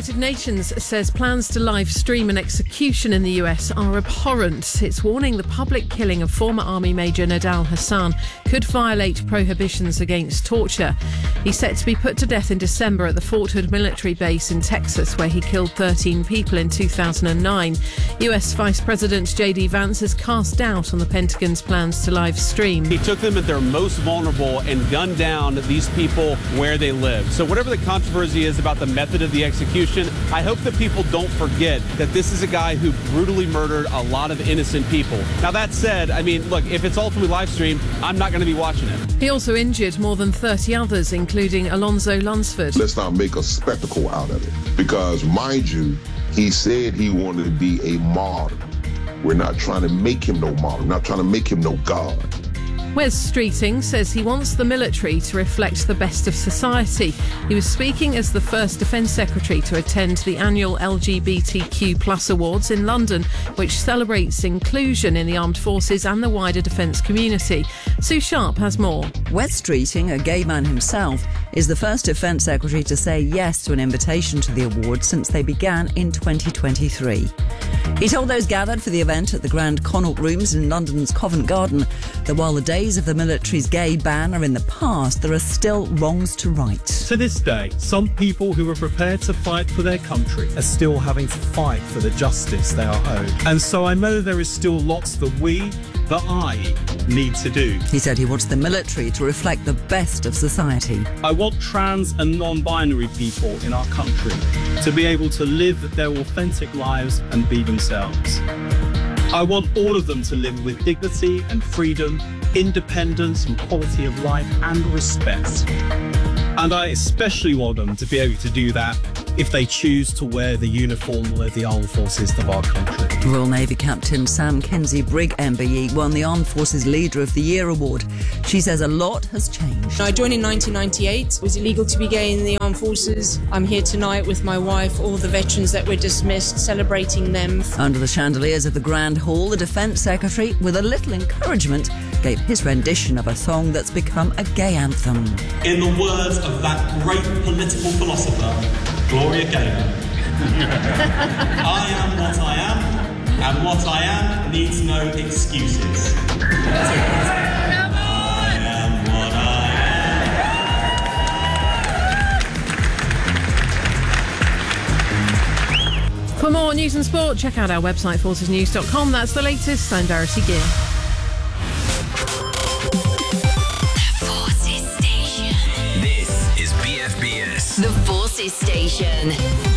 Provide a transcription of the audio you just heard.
United Nations says plans to live stream an execution in the US are abhorrent. It's warning the public killing of former Army Major Nidal Hasan could violate prohibitions against torture. He's set to be put to death in December at the Fort Hood military base in Texas, where he killed 13 people in 2009. US Vice President J.D. Vance has cast doubt on the Pentagon's plans to live stream. He took them at their most vulnerable and gunned down these people where they live. So whatever the controversy is about the method of the execution, I hope that people don't forget that this is a guy who brutally murdered a lot of innocent people. Now, that said, I mean, look, if it's ultimately live streamed, I'm not going to be watching it. He also injured more than 30 others, including Alonzo Lunsford. Let's not make a spectacle out of it, because, mind you, he said he wanted to be a martyr. We're not trying to make him no martyr, not trying to make him no god. Wes Streeting says he wants the military to reflect the best of society. He was speaking as the first Defence Secretary to attend the annual LGBTQ+ Awards in London, which celebrates inclusion in the armed forces and the wider defence community. Sue Sharp has more. Wes Streeting, a gay man himself, is the first Defence Secretary to say yes to an invitation to the awards since they began in 2023. He told those gathered for the event at the Grand Connaught Rooms in London's Covent Garden that while the days of the military's gay ban are in the past, there are still wrongs to right. To this day, some people who are prepared to fight for their country are still having to fight for the justice they are owed. And so I know there is still lots that I need to do. He said he wants the military to reflect the best of society. I want trans and non-binary people in our country to be able to live their authentic lives and be themselves. I want all of them to live with dignity and freedom, independence and quality of life and respect. And I especially want them to be able to do that if they choose to wear the uniform of the armed forces of our country. Royal Navy Captain Sam Kinsey-Brigg MBE won the Armed Forces Leader of the Year award. She says a lot has changed. I joined in 1998. It was illegal to be gay in the armed forces. I'm here tonight with my wife, all the veterans that were dismissed, celebrating them. Under the chandeliers of the Grand Hall, the Defence Secretary, with a little encouragement, gave his rendition of a song that's become a gay anthem. In the words of that great political philosopher, Gloria Gaynor, I am what I am, and what I am needs no excuses. I am what I am. For more news and sport, check out our website, forcesnews.com. That's the latest. I'm Verity Gear. The Forces Station. This is BFBS. The Forces Station.